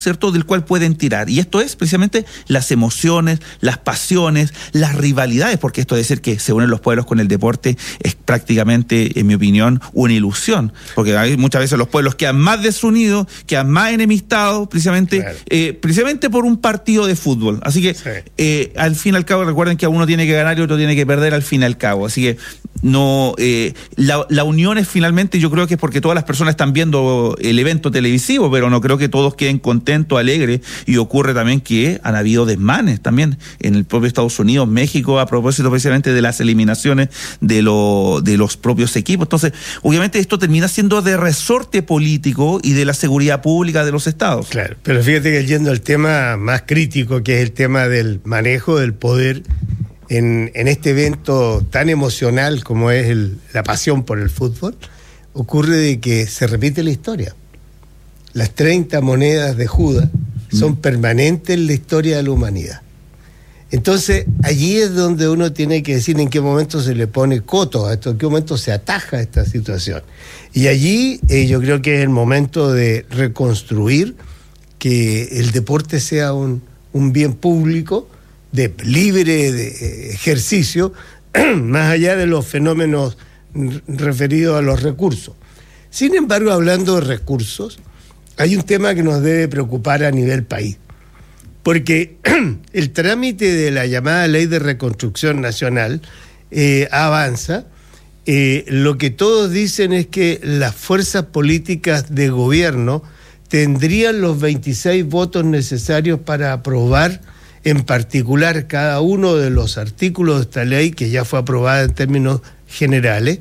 ¿cierto?, del cual pueden tirar. Y esto es precisamente las emociones, las pasiones, las rivalidades, porque esto de decir que se unen los pueblos con el deporte es prácticamente, en mi opinión, una ilusión. Porque hay muchas veces los pueblos quedan más desunidos, quedan más enemistados, precisamente, claro, precisamente por un partido de fútbol. Así que, sí, al fin y al cabo, recuerden que uno tiene que ganar y otro tiene que perder al fin y al cabo. Así que no, la unión es finalmente, yo creo que es porque todas las personas están viendo el evento televisivo, pero no creo que todos queden contentos, alegre, y ocurre también que han habido desmanes también en el propio Estados Unidos, México, a propósito precisamente de las eliminaciones de los propios equipos. Entonces, obviamente esto termina siendo de resorte político y de la seguridad pública de los estados. Claro, pero fíjate que yendo al tema más crítico, que es el tema del manejo del poder en este evento tan emocional como es la pasión por el fútbol, ocurre de que se repite la historia. Las 30 monedas de Judas son permanentes en la historia de la humanidad. Entonces, allí es donde uno tiene que decir en qué momento se le pone coto a esto, en qué momento se ataja a esta situación. Y allí yo creo que es el momento de reconstruir que el deporte sea un bien público, libre de ejercicio, más allá de los fenómenos referidos a los recursos. Sin embargo, hablando de recursos, hay un tema que nos debe preocupar a nivel país, porque el trámite de la llamada Ley de Reconstrucción Nacional avanza. Lo que todos dicen es que las fuerzas políticas de gobierno tendrían los 26 votos necesarios para aprobar en particular cada uno de los artículos de esta ley, que ya fue aprobada en términos generales.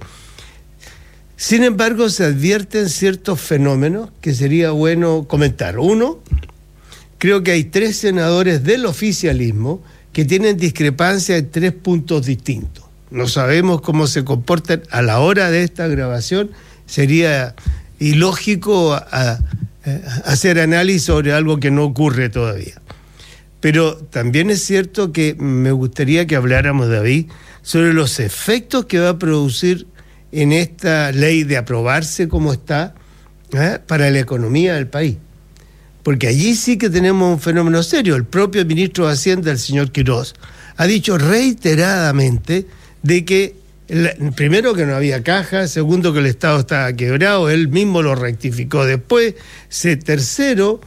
Sin embargo, se advierten ciertos fenómenos que sería bueno comentar. Uno, creo que hay 3 senadores del oficialismo que tienen discrepancia en 3 puntos distintos. No sabemos cómo se comportan a la hora de esta grabación. Sería ilógico hacer análisis sobre algo que no ocurre todavía. Pero también es cierto que me gustaría que habláramos, David, sobre los efectos que va a producir en esta ley de aprobarse como está, para la economía del país. Porque allí sí que tenemos un fenómeno serio. El propio ministro de Hacienda, el señor Quirós, ha dicho reiteradamente de que, primero, que no había caja, segundo, que el Estado estaba quebrado, él mismo lo rectificó después, tercero,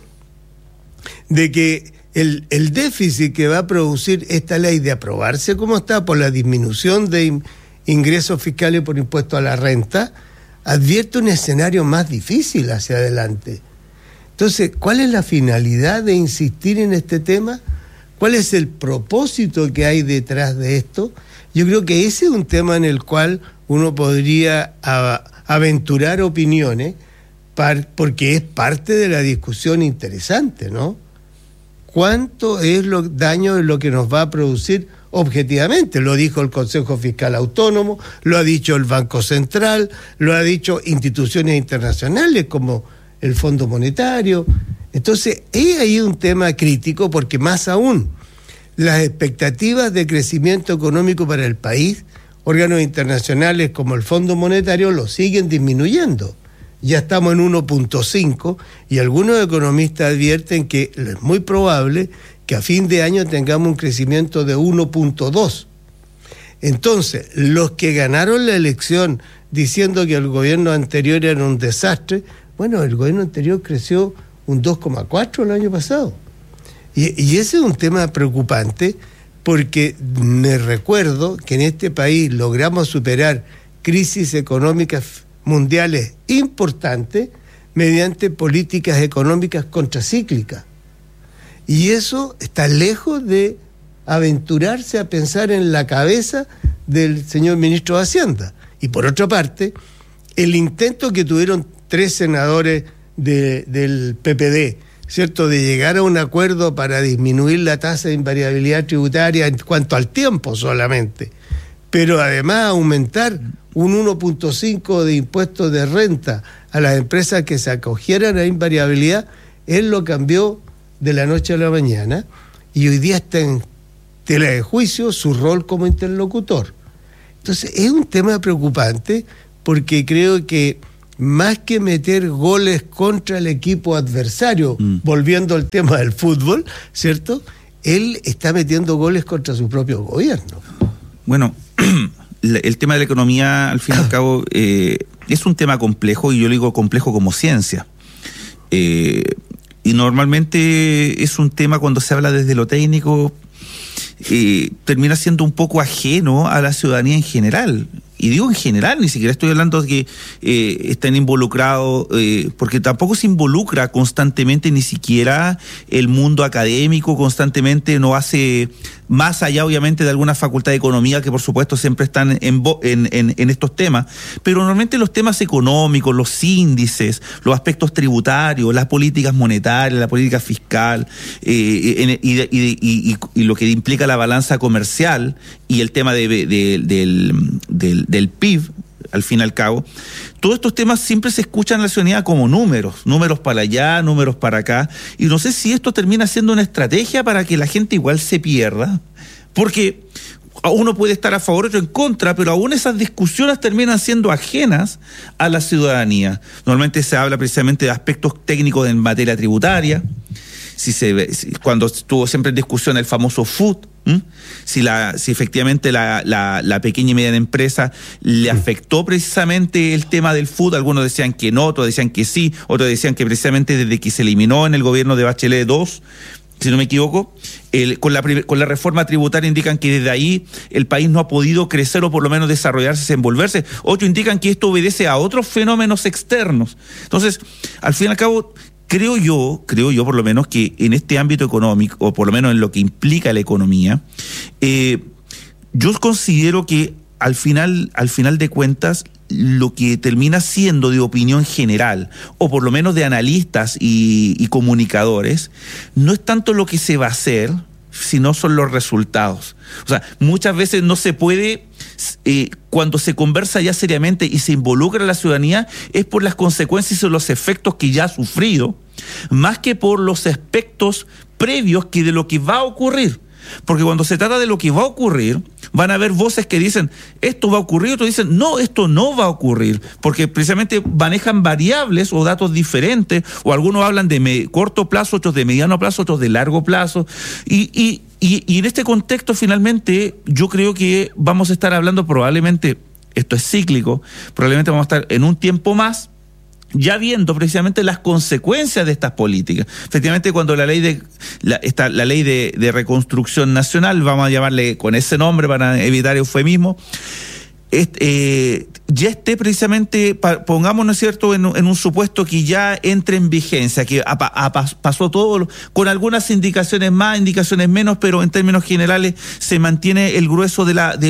de que el déficit que va a producir esta ley de aprobarse como está por la disminución de ingresos fiscales por impuesto a la renta, advierte un escenario más difícil hacia adelante. Entonces, ¿cuál es la finalidad de insistir en este tema? ¿Cuál es el propósito que hay detrás de esto? Yo creo que ese es un tema en el cual uno podría aventurar opiniones, porque es parte de la discusión interesante, ¿no? ¿Cuánto es daño lo que nos va a producir objetivamente? Lo dijo el Consejo Fiscal Autónomo, lo ha dicho el Banco Central, lo ha dicho instituciones internacionales como el Fondo Monetario. Entonces, es ahí un tema crítico, porque más aún, las expectativas de crecimiento económico para el país, órganos internacionales como el Fondo Monetario lo siguen disminuyendo. Ya estamos en 1.5 y algunos economistas advierten que es muy probable que a fin de año tengamos un crecimiento de 1.2. Entonces, los que ganaron la elección diciendo que el gobierno anterior era un desastre, bueno, el gobierno anterior creció un 2,4 el año pasado. Y ese es un tema preocupante, porque me recuerdo que en este país logramos superar crisis económicas mundiales importantes mediante políticas económicas contracíclicas. Y eso está lejos de aventurarse a pensar en la cabeza del señor ministro de Hacienda. Y por otra parte, el intento que tuvieron 3 senadores del PPD, ¿cierto?, de llegar a un acuerdo para disminuir la tasa de invariabilidad tributaria en cuanto al tiempo solamente, pero además aumentar un 1.5 de impuestos de renta a las empresas que se acogieran a invariabilidad, él lo cambió de la noche a la mañana y hoy día está en tela de juicio su rol como interlocutor. Entonces es un tema preocupante, porque creo que más que meter goles contra el equipo adversario, volviendo al tema del fútbol, ¿cierto? Él está metiendo goles contra su propio gobierno. Bueno, el tema de la economía, al fin y al cabo, es un tema complejo, y yo le digo complejo como ciencia. Y normalmente es un tema, cuando se habla desde lo técnico, termina siendo un poco ajeno a la ciudadanía en general. Y digo en general, ni siquiera estoy hablando de que estén involucrados, porque tampoco se involucra constantemente ni siquiera el mundo académico, constantemente no hace, más allá obviamente de alguna facultad de economía que por supuesto siempre están en estos temas, pero normalmente los temas económicos, los índices, los aspectos tributarios, las políticas monetarias, la política fiscal, y lo que implica la balanza comercial y el tema del PIB, al fin y al cabo, todos estos temas siempre se escuchan en la ciudadanía como números para allá, números para acá, y no sé si esto termina siendo una estrategia para que la gente igual se pierda, porque uno puede estar a favor, otro en contra, pero aún esas discusiones terminan siendo ajenas a la ciudadanía. Normalmente se habla precisamente de aspectos técnicos en materia tributaria, cuando estuvo siempre en discusión el famoso FUT, si efectivamente la pequeña y mediana empresa le afectó precisamente el tema del FUT. Algunos decían que no, otros decían que sí, otros decían que precisamente desde que se eliminó en el gobierno de Bachelet 2, si no me equivoco, con la reforma tributaria indican que desde ahí el país no ha podido crecer o por lo menos desarrollarse, desenvolverse. Otros indican que esto obedece a otros fenómenos externos. Entonces, al fin y al cabo, creo yo por lo menos que en este ámbito económico, o por lo menos en lo que implica la economía, yo considero que al final de cuentas, lo que termina siendo de opinión general, o por lo menos de analistas y comunicadores, no es tanto lo que se va a hacer, sino son los resultados. O sea, muchas veces no se puede, cuando se conversa ya seriamente y se involucra a la ciudadanía, es por las consecuencias y los efectos que ya ha sufrido, más que por los aspectos previos que de lo que va a ocurrir. Porque cuando se trata de lo que va a ocurrir, van a haber voces que dicen, esto va a ocurrir, otros dicen, no, esto no va a ocurrir, porque precisamente manejan variables o datos diferentes, o algunos hablan de corto plazo, otros de mediano plazo, otros de largo plazo, y en este contexto finalmente yo creo que vamos a estar hablando probablemente, esto es cíclico, probablemente vamos a estar en un tiempo más ya viendo precisamente las consecuencias de estas políticas. Efectivamente, cuando la ley de reconstrucción nacional, vamos a llamarle con ese nombre para evitar eufemismo, ya esté precisamente, pongamos, ¿no es cierto?, en un supuesto que ya entre en vigencia, que pasó todo, con algunas indicaciones más, indicaciones menos, pero en términos generales se mantiene el grueso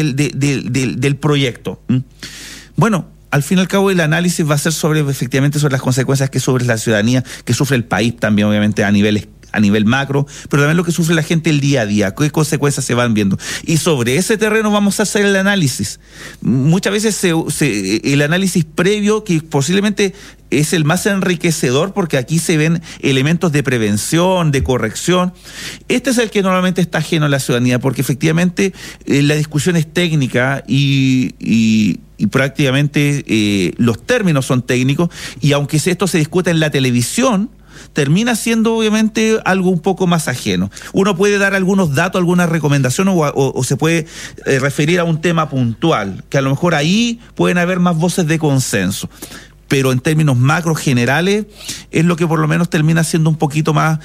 del proyecto. Bueno, al fin y al cabo el análisis va a ser efectivamente sobre las consecuencias que sufre la ciudadanía, que sufre el país también, obviamente, a nivel macro, pero también lo que sufre la gente el día a día, qué consecuencias se van viendo. Y sobre ese terreno vamos a hacer el análisis. Muchas veces el análisis previo, que posiblemente es el más enriquecedor, porque aquí se ven elementos de prevención, de corrección. Este es el que normalmente está ajeno a la ciudadanía, porque efectivamente la discusión es técnica y prácticamente los términos son técnicos, y aunque esto se discuta en la televisión, termina siendo obviamente algo un poco más ajeno. Uno puede dar algunos datos, algunas recomendaciones, o se puede referir a un tema puntual, que a lo mejor ahí pueden haber más voces de consenso, pero en términos macro generales es lo que por lo menos termina siendo un poquito más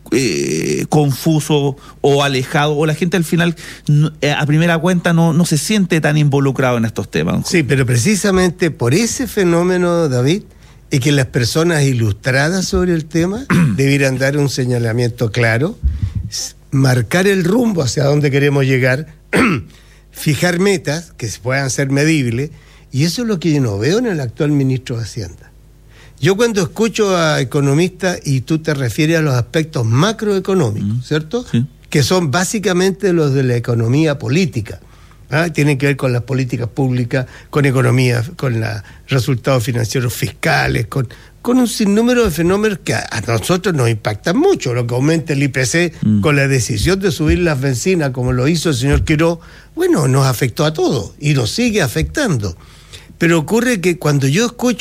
confuso o alejado, o la gente al final a primera cuenta no se siente tan involucrado en estos temas. Sí, pero precisamente por ese fenómeno, David, es que las personas ilustradas sobre el tema debieran dar un señalamiento claro, marcar el rumbo hacia dónde queremos llegar, fijar metas que puedan ser medibles, y eso es lo que yo no veo en el actual ministro de Hacienda. Yo cuando escucho a economistas, y tú te refieres a los aspectos macroeconómicos, ¿cierto? Sí. Que son básicamente los de la economía política. Tienen que ver con las políticas públicas, con economía, con los resultados financieros fiscales, con un sinnúmero de fenómenos que a nosotros nos impactan mucho. Lo que aumenta el IPC con la decisión de subir las bencinas, como lo hizo el señor Quiró, bueno, nos afectó a todos y nos sigue afectando. Pero ocurre que cuando yo escucho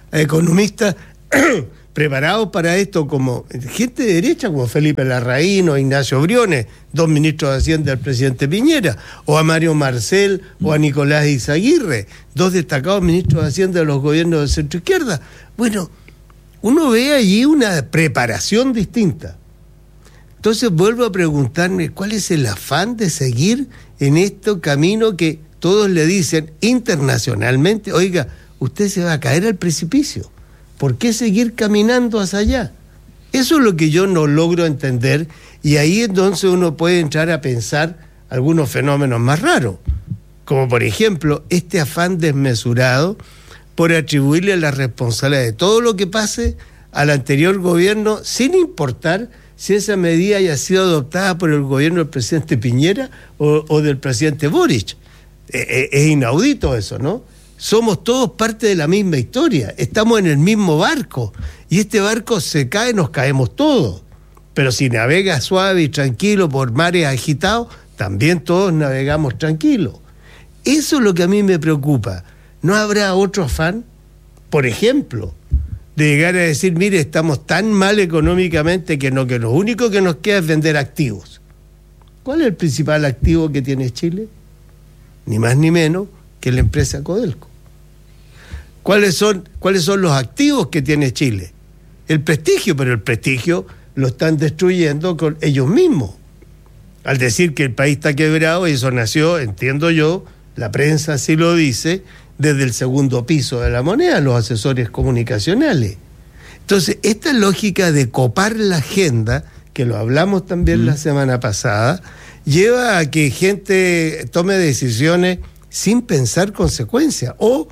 a economistas preparados para esto, como gente de derecha como Felipe Larraín o Ignacio Briones, 2 ministros de Hacienda del presidente Piñera, o a Mario Marcel o a Nicolás Izaguirre, 2 destacados ministros de Hacienda de los gobiernos de centro izquierda. Bueno, uno ve allí una preparación distinta. Entonces vuelvo a preguntarme cuál es el afán de seguir en este camino que todos le dicen internacionalmente, oiga, usted se va a caer al precipicio. ¿Por qué seguir caminando hacia allá? Eso es lo que yo no logro entender, y ahí entonces uno puede entrar a pensar algunos fenómenos más raros, como por ejemplo este afán desmesurado por atribuirle la responsabilidad de todo lo que pase al anterior gobierno, sin importar si esa medida haya sido adoptada por el gobierno del presidente Piñera o del presidente Boric. Es inaudito eso, ¿no? Somos todos parte de la misma historia, estamos en el mismo barco, y este barco se cae, nos caemos todos. Pero si navega suave y tranquilo por mares agitados, también todos navegamos tranquilos. Eso es lo que a mí me preocupa. ¿No habrá otro afán? Por ejemplo, de llegar a decir, mire, estamos tan mal económicamente que lo único que nos queda es vender activos. ¿Cuál es el principal activo que tiene Chile? Ni más ni menos que la empresa Codelco. ¿Cuáles son los activos que tiene Chile? El prestigio, pero el prestigio lo están destruyendo con ellos mismos. Al decir que el país está quebrado, y eso nació, entiendo yo, la prensa así lo dice, desde el segundo piso de la moneda, los asesores comunicacionales. Entonces, esta lógica de copar la agenda, que lo hablamos también la semana pasada, lleva a que gente tome decisiones sin pensar consecuencias, o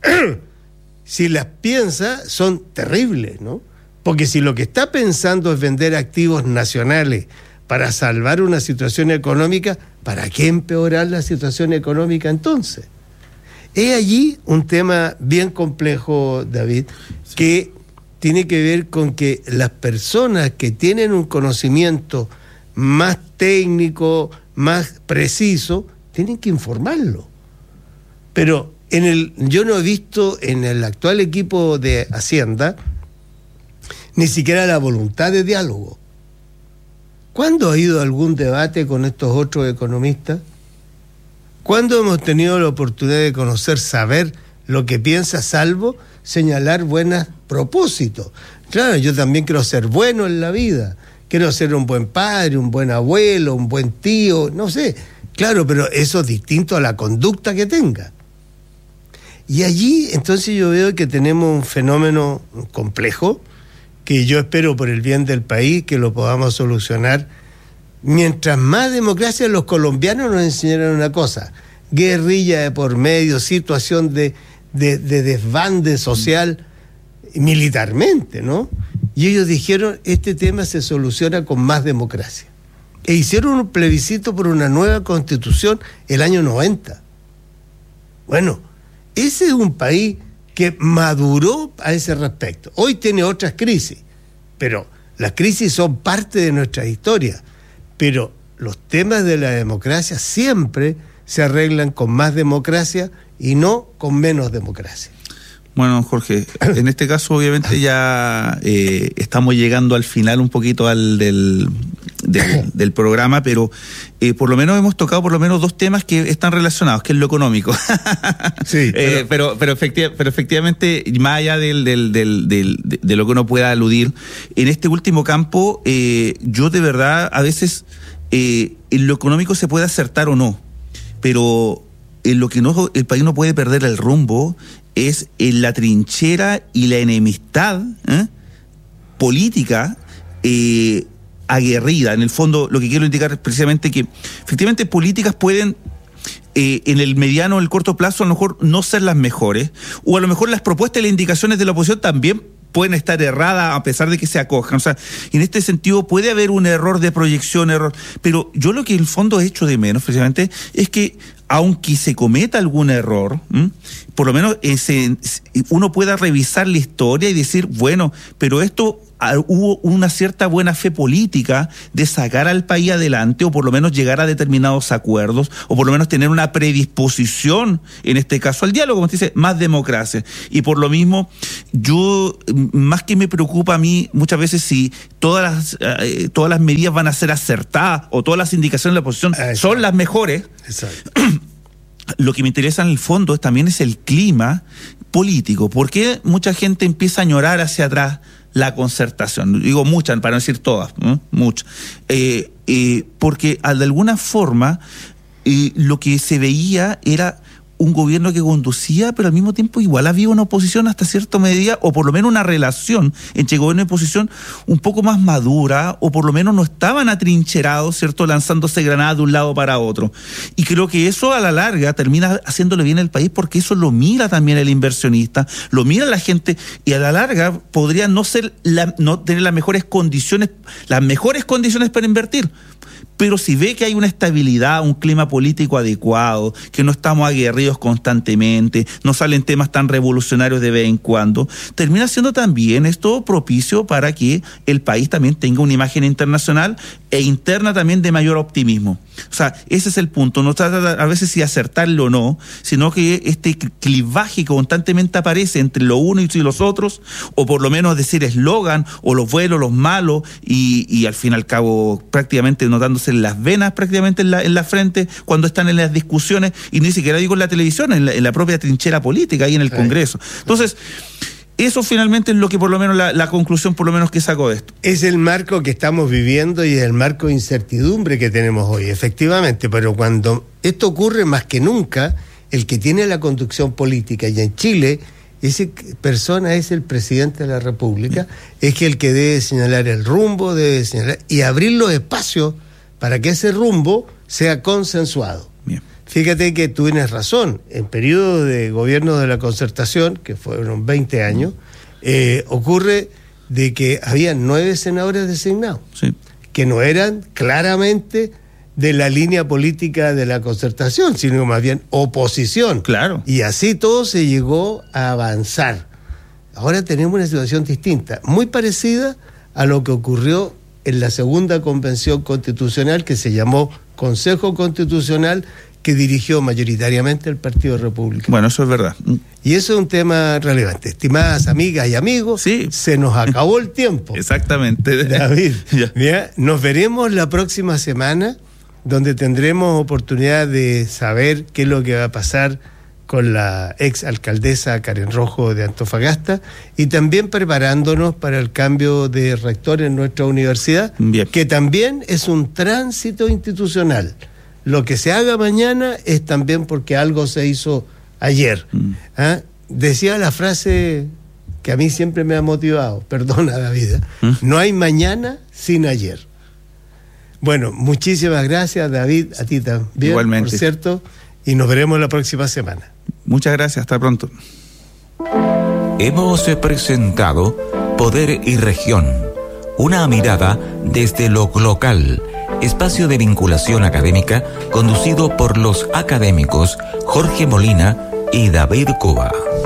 si las piensa son terribles, ¿no? Porque si lo que está pensando es vender activos nacionales para salvar una situación económica, ¿para qué empeorar la situación económica entonces? Es allí un tema bien complejo, David, que tiene que ver con que las personas que tienen un conocimiento más técnico, más preciso, tienen que informarlo. Pero yo no he visto en el actual equipo de Hacienda ni siquiera la voluntad de diálogo. ¿Cuándo ha ido algún debate con estos otros economistas? ¿Cuándo hemos tenido la oportunidad de conocer, saber lo que piensa, salvo señalar buenos propósitos? Claro, yo también quiero ser bueno en la vida, quiero ser un buen padre, un buen abuelo, un buen tío, no sé. Claro, pero eso es distinto a la conducta que tenga. Y allí entonces yo veo que tenemos un fenómeno complejo, que yo espero por el bien del país que lo podamos solucionar. Mientras más democracia, los colombianos nos enseñaron una cosa: guerrilla de por medio, situación de desbande social militarmente, ¿no? Y ellos dijeron, este tema se soluciona con más democracia. E hicieron un plebiscito por una nueva constitución el año 90. Bueno, ese es un país que maduró a ese respecto. Hoy tiene otras crisis, pero las crisis son parte de nuestra historia. Pero los temas de la democracia siempre se arreglan con más democracia y no con menos democracia. Bueno, Jorge, en este caso obviamente ya estamos llegando al final un poquito del programa, pero por lo menos hemos tocado por lo menos 2 temas que están relacionados, que es lo económico. Sí, pero efectivamente, más allá de lo que uno pueda aludir, en este último campo, yo de verdad, a veces, en lo económico se puede acertar o no, pero en lo que el país no puede perder el rumbo es en la trinchera y la enemistad política aguerrida. En el fondo, lo que quiero indicar es precisamente que efectivamente políticas pueden en el mediano o el corto plazo a lo mejor no ser las mejores, o a lo mejor las propuestas y las indicaciones de la oposición también pueden estar erradas a pesar de que se acojan. O sea, en este sentido puede haber un error de proyección, pero yo lo que en el fondo he hecho de menos precisamente es que aunque se cometa algún error, por lo menos uno pueda revisar la historia y decir, bueno, pero esto hubo una cierta buena fe política de sacar al país adelante, o por lo menos llegar a determinados acuerdos, o por lo menos tener una predisposición, en este caso, al diálogo, como se dice, más democracia. Y por lo mismo, yo, más que me preocupa a mí, muchas veces si todas las medidas van a ser acertadas, o todas las indicaciones de la oposición son las mejores. Exacto. Lo que me interesa en el fondo también es el clima político. ¿Por qué mucha gente empieza a añorar hacia atrás la concertación? Digo muchas, para no decir todas, muchas. Porque de alguna forma lo que se veía era un gobierno que conducía, pero al mismo tiempo igual había una oposición hasta cierta medida, o por lo menos una relación entre gobierno y oposición un poco más madura, o por lo menos no estaban atrincherados, ¿cierto?, lanzándose granadas de un lado para otro. Y creo que eso a la larga termina haciéndole bien al país, porque eso lo mira también el inversionista, lo mira la gente, y a la larga podría no tener las mejores condiciones para invertir. Pero si ve que hay una estabilidad, un clima político adecuado, que no estamos aguerridos constantemente, no salen temas tan revolucionarios de vez en cuando, termina siendo también esto propicio para que el país también tenga una imagen internacional e interna también de mayor optimismo. O sea, ese es el punto. No trata a veces si acertarlo o no, sino que este clivaje que constantemente aparece entre lo uno y los otros, o por lo menos decir eslogan, o los buenos, los malos, y al fin y al cabo prácticamente notándose las venas prácticamente en la frente cuando están en las discusiones, y ni siquiera digo en la televisión, en la propia trinchera política, ahí en el Congreso. Entonces, eso finalmente es lo que por lo menos la conclusión por lo menos que saco de esto. Es el marco que estamos viviendo y es el marco de incertidumbre que tenemos hoy, efectivamente, pero cuando esto ocurre más que nunca, el que tiene la conducción política, y en Chile esa persona es el presidente de la República, es que el que debe señalar el rumbo, debe señalar y abrir los espacios para que ese rumbo sea consensuado. Bien. Fíjate que tú tienes razón, en periodo de gobierno de la concertación, que fueron 20 años, ocurre de que había 9 senadores designados, sí, que no eran claramente de la línea política de la concertación, sino más bien oposición. Claro. Y así todo se llegó a avanzar. Ahora tenemos una situación distinta, muy parecida a lo que ocurrió en la segunda convención constitucional, que se llamó Consejo Constitucional, que dirigió mayoritariamente el Partido Republicano. Bueno, eso es verdad. Y eso es un tema relevante. Estimadas amigas y amigos, sí, se nos acabó el tiempo. Exactamente. David, mira, nos veremos la próxima semana, donde tendremos oportunidad de saber qué es lo que va a pasar con la ex alcaldesa Karen Rojo de Antofagasta, y también preparándonos para el cambio de rector en nuestra universidad. Bien. Que también es un tránsito institucional. Lo que se haga mañana es también porque algo se hizo ayer. Decía la frase que a mí siempre me ha motivado, perdona David, no hay mañana sin ayer. Bueno, muchísimas gracias David, a ti también. Igualmente. Por cierto, y nos veremos la próxima semana. Muchas gracias, hasta pronto. Hemos presentado Poder y Región, una mirada desde lo local, espacio de vinculación académica conducido por los académicos Jorge Molina y David Cuba.